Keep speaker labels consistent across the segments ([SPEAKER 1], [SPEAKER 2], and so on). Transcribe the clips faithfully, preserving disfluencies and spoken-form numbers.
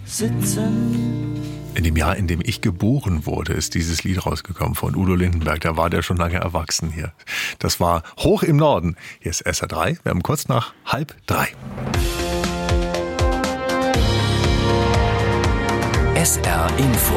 [SPEAKER 1] sitzen.
[SPEAKER 2] In dem Jahr, in dem ich geboren wurde, ist dieses Lied rausgekommen von Udo Lindenberg. Da war der schon lange erwachsen hier. Das war Hoch im Norden. Hier ist S R drei. Wir haben kurz nach halb drei.
[SPEAKER 3] S R Info.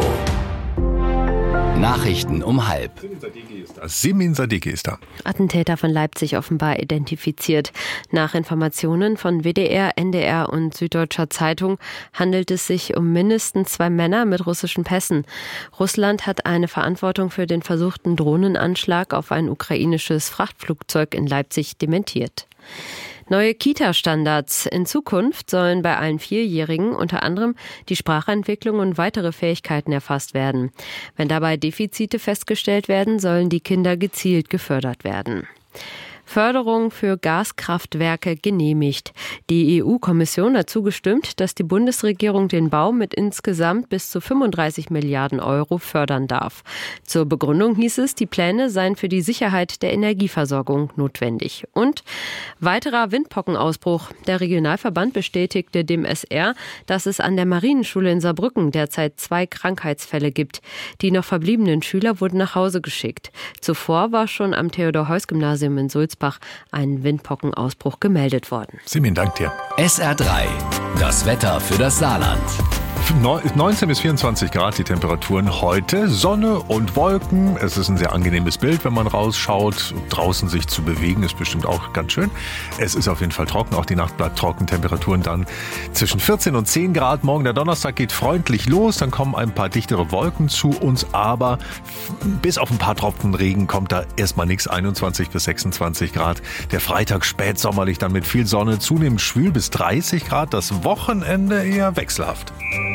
[SPEAKER 3] Nachrichten um halb.
[SPEAKER 2] Simin Sadiki ist da.
[SPEAKER 4] Attentäter von Leipzig offenbar identifiziert. Nach Informationen von W D R, N D R und Süddeutscher Zeitung handelt es sich um mindestens zwei Männer mit russischen Pässen. Russland hat eine Verantwortung für den versuchten Drohnenanschlag auf ein ukrainisches Frachtflugzeug in Leipzig dementiert. Neue Kita-Standards. In Zukunft sollen bei allen Vierjährigen unter anderem die Sprachentwicklung und weitere Fähigkeiten erfasst werden. Wenn dabei Defizite festgestellt werden, sollen die Kinder gezielt gefördert werden. Förderung für Gaskraftwerke genehmigt. Die E U-Kommission hat zugestimmt, dass die Bundesregierung den Bau mit insgesamt bis zu fünfunddreißig Milliarden Euro fördern darf. Zur Begründung hieß es, die Pläne seien für die Sicherheit der Energieversorgung notwendig. Und weiterer Windpockenausbruch. Der Regionalverband bestätigte dem S R, dass es an der Marienschule in Saarbrücken derzeit zwei Krankheitsfälle gibt. Die noch verbliebenen Schüler wurden nach Hause geschickt. Zuvor war schon am Theodor-Heuss-Gymnasium in Sulzbach ein Windpockenausbruch gemeldet worden.
[SPEAKER 2] Simin, dank dir.
[SPEAKER 3] S R drei. Das Wetter für das Saarland.
[SPEAKER 2] neunzehn bis vierundzwanzig Grad die Temperaturen heute. Sonne und Wolken. Es ist ein sehr angenehmes Bild, wenn man rausschaut. Draußen sich zu bewegen ist bestimmt auch ganz schön. Es ist auf jeden Fall trocken. Auch die Nacht bleibt trocken. Temperaturen dann zwischen vierzehn und zehn Grad. Morgen der Donnerstag geht freundlich los. Dann kommen ein paar dichtere Wolken zu uns. Aber bis auf ein paar Tropfen Regen kommt da erstmal nichts. einundzwanzig bis sechsundzwanzig Grad. Der Freitag spätsommerlich dann mit viel Sonne. Zunehmend schwül bis dreißig Grad. Das Wochenende eher wechselhaft.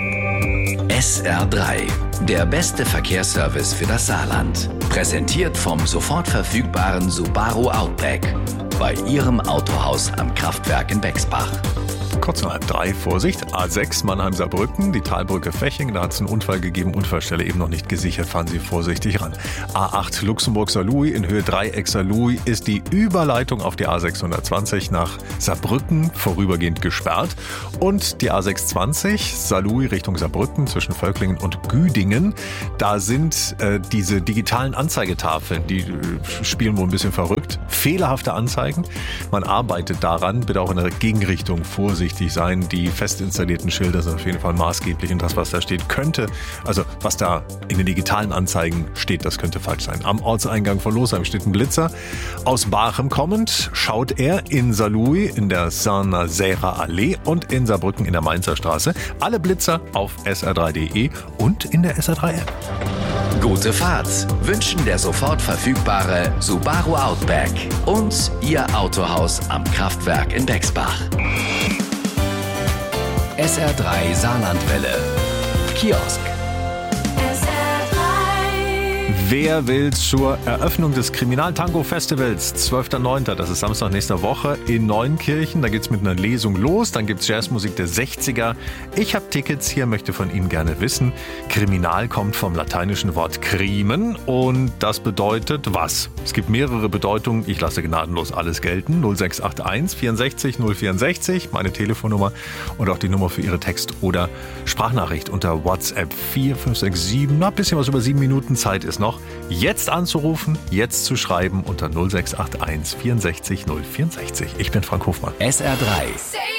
[SPEAKER 3] S R drei. Der beste Verkehrsservice für das Saarland. Präsentiert vom sofort verfügbaren Subaru Outback. Bei Ihrem Autohaus am Kraftwerk in Bexbach.
[SPEAKER 2] Kurz nach halb drei, Vorsicht, A sechs Mannheim-Saarbrücken, die Talbrücke Feching, da hat es einen Unfall gegeben, Unfallstelle eben noch nicht gesichert, fahren Sie vorsichtig ran. A acht Luxemburg-Saarlouis in Höhe Dreieck-Saarlouis ist die Überleitung auf die A sechshundertzwanzig nach Saarbrücken vorübergehend gesperrt und die A sechshundertzwanzig Saarlouis Richtung Saarbrücken zwischen Völklingen und Güdingen, da sind äh, diese digitalen Anzeigetafeln, die äh, spielen wohl ein bisschen verrückt, fehlerhafte Anzeigen, man arbeitet daran, bitte auch in der Gegenrichtung vorsichtig sein. Die fest installierten Schilder sind auf jeden Fall maßgeblich und das, was da steht, könnte, also was da in den digitalen Anzeigen steht, das könnte falsch sein. Am Ortseingang von Losheim steht ein Blitzer. Aus Bachem kommend schaut er in Saarlouis in der Saint-Nazaire Allee und in Saarbrücken in der Mainzer Straße. Alle Blitzer auf S R drei Punkt de und in der S R drei App.
[SPEAKER 3] Gute Fahrt wünschen der sofort verfügbare Subaru Outback und Ihr Autohaus am Kraftwerk in Bexbach. S R drei Saarlandwelle. Kiosk.
[SPEAKER 2] Wer will zur Eröffnung des Kriminal-Tango-Festivals, zwölfter neunter, das ist Samstag nächster Woche, in Neunkirchen. Da geht's mit einer Lesung los, dann gibt's Jazzmusik der sechziger. Ich habe Tickets hier, möchte von Ihnen gerne wissen. Kriminal kommt vom lateinischen Wort crimen und das bedeutet was? Es gibt mehrere Bedeutungen, ich lasse gnadenlos alles gelten. null sechs acht eins vierundsechzig null vierundsechzig, meine Telefonnummer und auch die Nummer für Ihre Text- oder Sprachnachricht unter WhatsApp vier fünf sechs sieben. Na, ein bisschen was über sieben Minuten Zeit ist noch. Jetzt anzurufen, jetzt zu schreiben unter null sechs acht eins vierundsechzig null vierundsechzig. Ich bin Frank Hofmann.
[SPEAKER 3] S R drei.